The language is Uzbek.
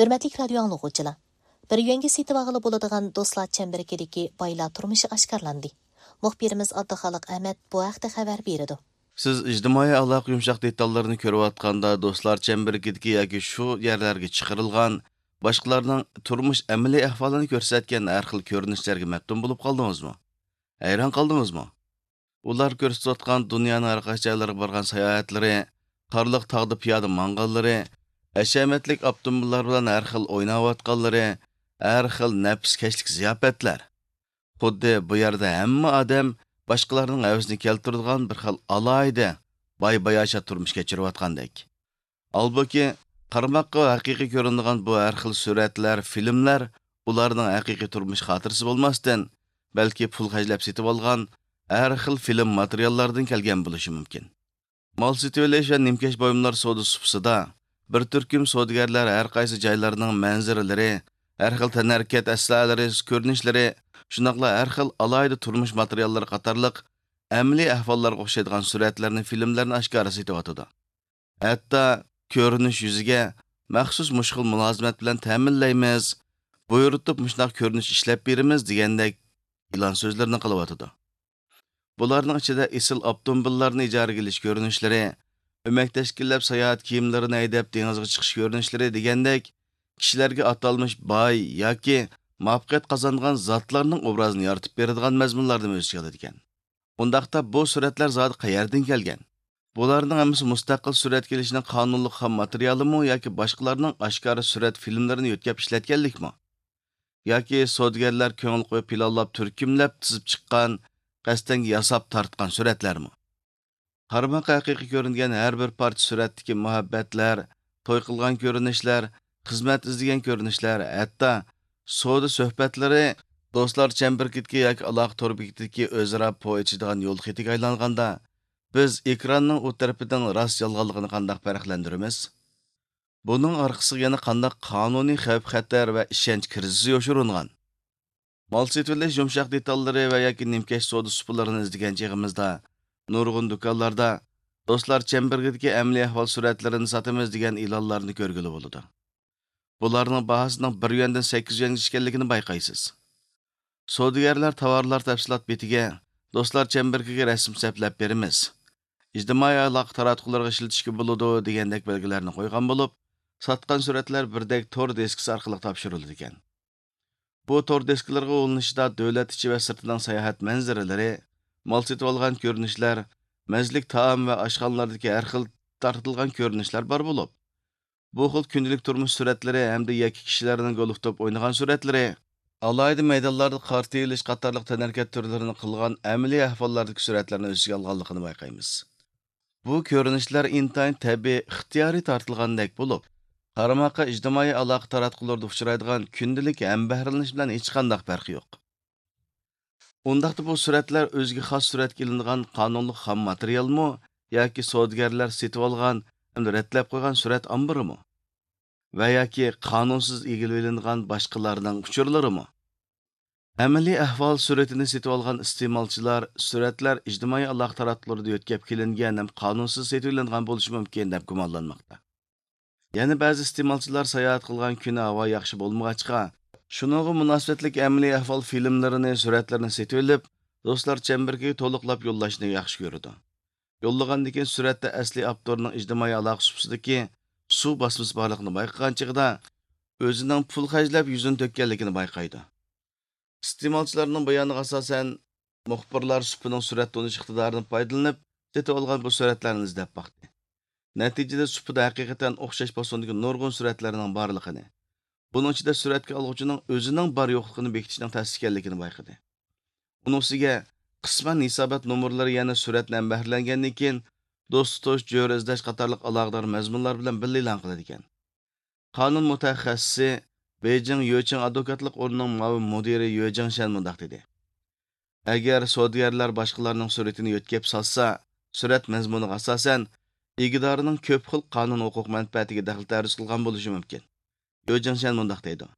Hürmetlik radyo anlıqçılar. Bir yönge setip ağılı boladigan dostlar çemberikideki baylar turmuşı aşkarlandı. Muhbirimiz Abduxaliq Ahmet bu haqda xabar berdi. Siz ijtimoiy aloqa yumshoq detallarni ko'rayotganda do'stlar chamberigidagi yoki shu yerlarga chiqarilgan boshqalarning turmush amaliy ahvolini ko'rsatgan har xil ko'rinishlarga maftun bo'lib qoldingizmi? Hayron qoldingizmi? Ular ko'rsatayotgan dunyoning har qaysi joylariga borgan sayohatlari, qorliq tog'da piyoda manganlari, hashamatlik avtomobillar bilan har xil o'ynayotganlari, har xil nafskashlik ziyofatlar. Xuddi bu yerda hamma odam boshqalarning havasini keltiradigan bir xil alayda boy-bayasha turmush kechirayotgandek. Albuki qarmoqqa haqiqiy ko'rinadigan bu har xil suratlar, filmlar ularning haqiqiy turmush xotirasi bo'lmasdan, balki pul xarjlab setib olgan har xil film materiallardan kelgan bo'lishi mumkin. Mol setib olish va nimkash buyumlar savdo supsida bir turkum savdogarlar har qaysi joylarning manzaralari, har xil tanarkat aslalari, ko'rinishlari, shunaqla har xil alayda turmush materiallari qatorliq amaliy ahvollarga o'xshaydigan suratlarni, filmlarni oshkora setyotidi. Hatto ko'rinish yuziga maxsus mushkul mulozimat bilan ta'minlaymiz, buyurtib mushnaq ko'rinish ishlab beramiz degandek e'lon so'zlarni qilyotidi. Bularning ichida esil avtomobillarni ijaraga olish ko'rinishlari, o'mak tashkillab sayohat kiyimlarini haydab dengizga chiqish ko'rinishlari degandek kishilarga atalmish boy yoki muvaffaqiyat qozongan zotlarning obrazini yaratib beradigan mazmunlarni o'z ichiga oladi ekan. Undaqda bu suratlar zodi qayerdan kelgan? Bularning hammasi mustaqil surat kelishning qonunli ham materialimi yoki boshqalarning oshkora surat filmlarini yo'tkab ishlatganlikmi? Yoki savdogarlar ko'ngil qo'yib planlab turkumlab tizib chiqqan, qasddan yasab tortgan suratlarmi? Qarmoq haqiqiy ko'ringan har bir parcha suratdagi muhabbatlar, to'y qilgan ko'rinishlar, xizmat izlagan ko'rinishlar, hatto savdo suhbatlari do'stlar chamberkitga yoki aloqa torbekidagi o'zaro po'yichidigan yo'l xetiga aylanganda biz ekranning u tarafidan rost yolg'onligini qanday farqlantiramiz? Buning orqasiga yana qanday qonuniy xavf-xatar va ishonch krizisi yoshiringan? Mol setilish yumshoq detallari va yoki nimkash savdo supalarini izlagan chig'imizda nurg'un do'konlarda do'stlar chamberkitga amaliy ahvol suratlarini sotamiz degan e'lonlarni ko'rgili bo'ladi. Bularning bahosining 1 yuandan 8 yuanga tushganligini bayqaysiz. Savdogarlar tovarlar tafsilot betiga do'stlar chamberkiga rasm saplab beramiz. Ijtimoiy aloqa taratqularga ishlatishga bo'ladi degandek belgilarni qo'ygan bo'lib, sotgan suratlar birdek tor deskasi orqali topshiriladi ekan. Bu tor deskalarga ulanishda davlat ichi va sirtining sayohat manzaralari, mol setib olgan ko'rinishlar, mazlik taom va oshxonalardagi har xil tortilgan ko'rinishlar bor bo'lib, bu xil kundalik turmush suratlari hamda yoki kishilarning golf top o'ynagan suratlari, alayda maydonlarda qarta elish qatorliq tanarkat turlarini qilgan amaliy ahvollardagi suratlarni o'z ichiga olganligini bayqaymiz. Bu ko'rinishlar intayin tabiiy, ixtiyoriy tortilgandek bo'lib, qarmoqqa ijtimoiy aloqa taratqularda uchraydigan kundalik hambahrilanish bilan hech qanday farqi yo'q. Undaqda bu suratlar o'ziga xos suratga ilingan qonunli xam materialmi yoki savdogarlar setib olgan hamda ratlab qo'ygan surat omborimi? Va yoki qonunsiz egilib ilingan boshqalarning uchurlarimi? Amaliy ahvol suratini setib olgan iste'molchilar suratlar ijtimoiy aloqa taratqularda yo'tkab kelingan ham qonunsiz setib ilingan bo'lishi mumkin deb gumonlanmoqda. Yana ba'zi iste'molchilar sayohat qilgan kuni havo yaxshi bo'lmag'achqa, shuningga munosabatlik amaliy ahvol filmlarini, suratlarini setib olib, do'stlar chamberkiga to'liqlab yo'llashni yaxshi ko'radi. Yo'llagandan keyin suratda asli avtorning ijtimoiy aloqa supsidagi suv bosmasi borligini bayqagan chig'ida o'zining pul xarjlab yuzini to'kkanligini bayqaydi. Iste'molchilarning bayoniga asosan muxbirlar supining surat tonish iqtidorini foydalanib, setib olgan bu suratlarni izlab baqdi. Natijada supida haqiqatan o'xshash bosondagi nurg'un suratlarning borligini, buning ichida suratga oluvchining o'zining bor yo'qligini bekitishning ta'sir ekanligini bayqadi. Uning ustiga qisman hisobot nomerlari yana suratdan bahrilangandan keyin do'st tutish, jo'r izlash qatorliq aloqador mazmunlar bilan birga e'lon qiladi ekan. Qonun mutaxassisi Beijing Yoching advokatlik o'rnining muavin mudiri Yu Jingshan mundaq dedi. Agar savdogarlar boshqalarning suratini yo'tkab solsa, surat mazmuniga asosan egidorining ko'p xil qonun huquq manfaatiga daxl taruz qilgan bo'lishi mumkin. Yu Jingshan mundaq deydi.